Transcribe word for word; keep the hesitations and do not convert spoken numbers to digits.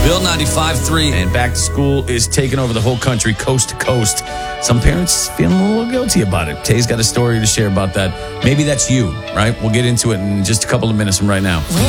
Bill ninety-five point three, and back to school is taking over the whole country, coast to coast. Some parents feeling a little guilty about it. Tay's got a story to share about that. Maybe that's you, right? We'll get into it in just a couple of minutes from right now.